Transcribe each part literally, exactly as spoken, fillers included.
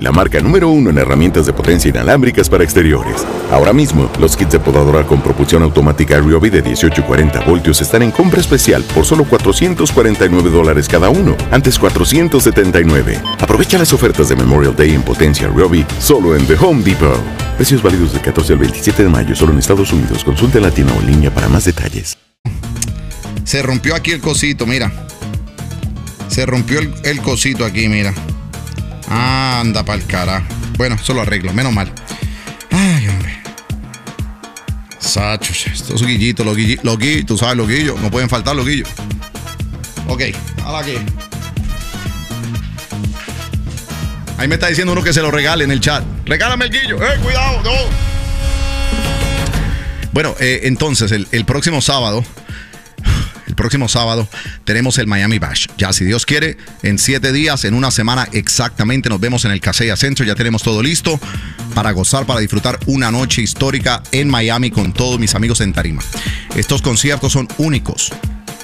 la marca número uno en herramientas de potencia inalámbricas para exteriores. Ahora mismo, los kits de podadora con propulsión automática Ryobi de dieciocho y cuarenta voltios están en compra especial por solo cuatrocientos cuarenta y nueve dólares cada uno, antes cuatrocientos setenta y nueve. Aprovecha las ofertas de Memorial Day en potencia Ryobi solo en The Home Depot. Precios válidos del catorce al veintisiete de mayo, solo en Estados Unidos. Consulta en la tienda o en línea para más detalles. Se rompió aquí el cosito, mira. Se rompió el, el cosito aquí, mira. Anda pa'l carajo. Bueno, eso lo arreglo, menos mal. Ay, hombre. Sacho, estos guillitos, los guillitos, los guillos, tú sabes, los guillos. No pueden faltar los guillos. Ok, ahora aquí. Ahí me está diciendo uno que se lo regale en el chat. Regálame el guillo. ¡Eh, cuidado! ¡No! Bueno, eh, entonces, el, el próximo sábado... El próximo sábado tenemos el Miami Bash. Ya, si Dios quiere, en siete días, en una semana exactamente, nos vemos en el Kaseya Center. Ya tenemos todo listo para gozar, para disfrutar una noche histórica en Miami con todos mis amigos en tarima. Estos conciertos son únicos.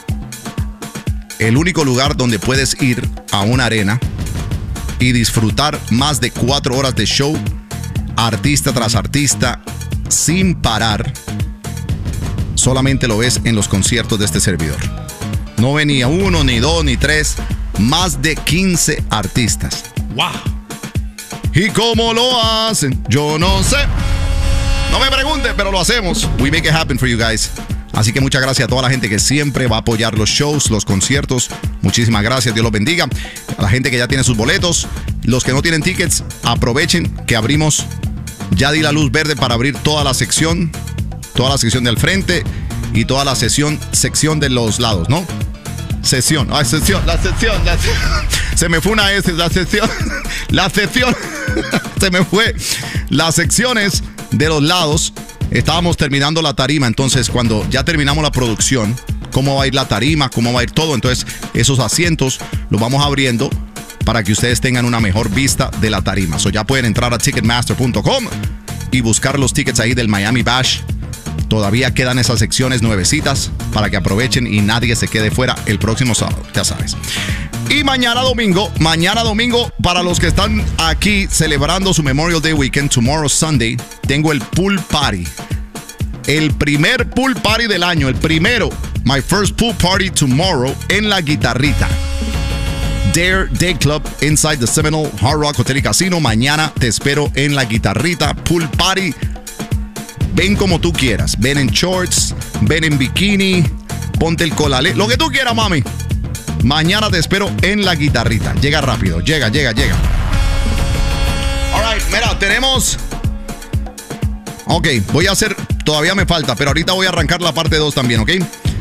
El único lugar donde puedes ir a una arena y disfrutar más de cuatro horas de show, artista tras artista, sin parar. Solamente lo ves en los conciertos de este servidor. No venía uno, ni dos, ni tres. Más de quince artistas. ¡Wow! ¿Y cómo lo hacen? Yo no sé. No me pregunten, pero lo hacemos. We make it happen for you guys. Así que muchas gracias a toda la gente que siempre va a apoyar los shows, los conciertos. Muchísimas gracias, Dios los bendiga. A la gente que ya tiene sus boletos. Los que no tienen tickets, aprovechen que abrimos. Ya di la luz verde para abrir toda la sección. Toda la sección del frente y toda la sesión, sección de los lados, ¿no? Sesión, ah, sesión, la sesión, la sesión. Se me fue una S, la sesión, la sesión, se me fue. Las secciones de los lados, estábamos terminando la tarima, entonces cuando ya terminamos la producción, cómo va a ir la tarima, cómo va a ir todo, entonces esos asientos los vamos abriendo para que ustedes tengan una mejor vista de la tarima. So ya pueden entrar a ticketmaster punto com y buscar los tickets ahí del Miami Bash. Todavía quedan esas secciones nuevecitas para que aprovechen y nadie se quede fuera el próximo sábado, ya sabes. Y mañana domingo, mañana domingo, para los que están aquí celebrando su Memorial Day Weekend, tomorrow Sunday, tengo el pool party. El primer pool party del año, el primero, my first pool party tomorrow en La Guitarrita. Dare Day Club inside the Seminole Hard Rock Hotel y Casino. Mañana te espero en La Guitarrita, pool party. Ven como tú quieras. Ven en shorts, ven en bikini, ponte el colale, lo que tú quieras, mami. Mañana te espero en La Guitarrita. Llega rápido, llega, llega, llega. All right, mira, tenemos... Ok, voy a hacer... Todavía me falta, pero ahorita voy a arrancar la parte dos también, ¿ok?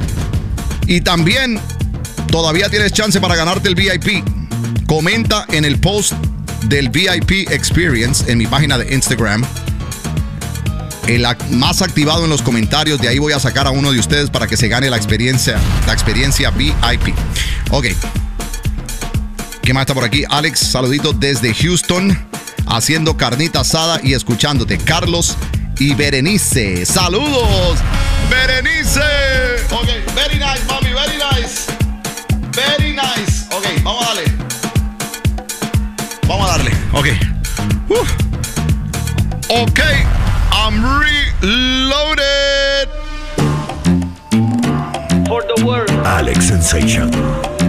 Y también todavía tienes chance para ganarte el V I P. Comenta en el post del V I P Experience en mi página de Instagram. El más activado en los comentarios, de ahí voy a sacar a uno de ustedes para que se gane la experiencia, la experiencia V I P. Ok. ¿Qué más está por aquí? Alex, saludito desde Houston, haciendo carnita asada y escuchándote. Carlos y Berenice. ¡Saludos! ¡Berenice! Ok, very nice, mami, very nice. Very nice. Ok, vamos a darle. Vamos a darle. Ok. Uh. Ok. I'm reloaded. For the world. Alex Sensation.